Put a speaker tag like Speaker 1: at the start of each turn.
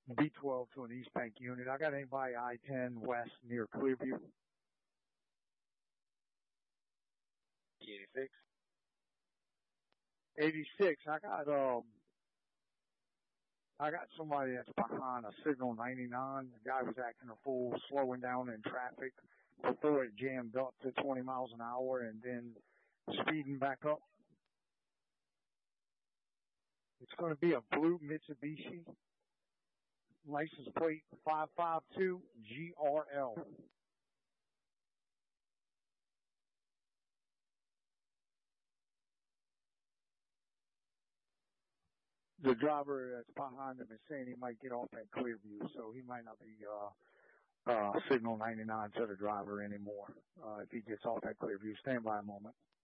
Speaker 1: B12 to an East Bank unit. I got anybody I-10 west near Clearview?
Speaker 2: 86.
Speaker 1: 86. I got somebody that's behind a signal 99. The guy was acting a fool, slowing down in traffic before it jammed up to 20 miles an hour and then speeding back up. It's going to be a blue Mitsubishi, license plate 552 GRL. The driver that's behind him is saying he might get off at Clearview, so he might not be signal 99 to the driver anymore if he gets off at Clearview. Stand by a moment.